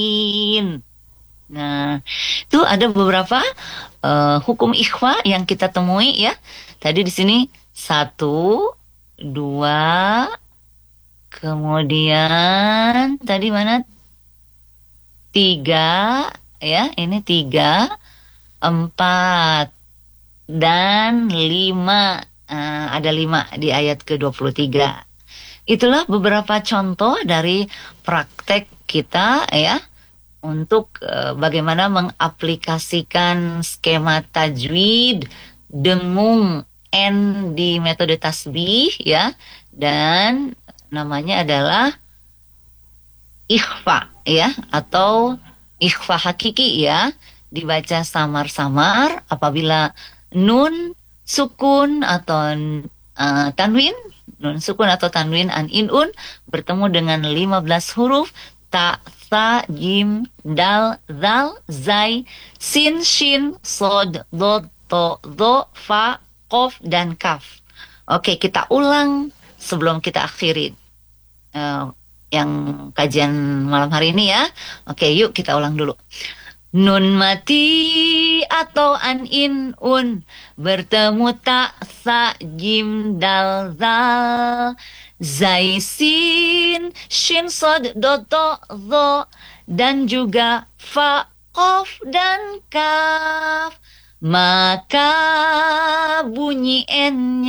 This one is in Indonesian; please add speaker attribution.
Speaker 1: Nah, itu ada beberapa hukum ikhfa yang kita temui ya. Tadi di sini satu, dua, kemudian tadi mana? Tiga, ya, ini tiga, empat, dan lima. Ada lima di ayat ke-23. Itulah beberapa contoh dari praktek kita ya untuk bagaimana mengaplikasikan skema tajwid, dengung, N di metode tasbih ya, dan namanya adalah ikhfa ya, atau ikhfa hakiki ya, dibaca samar-samar apabila nun sukun atau tanwin, nun sukun atau tanwin an inun bertemu dengan 15 huruf ta, sa, jim, dal, zal, zai, sin, shin, sod, dod, to, do, fa, kof, dan kaf. Oke, kita ulang sebelum kita akhiri eh, yang kajian malam hari ini ya. Oke, yuk kita ulang dulu. Nun mati atau an in un bertemu tak sa jim dal zal zai sin shin sod do to zo dan juga fa kof dan kaf, maka bunyi n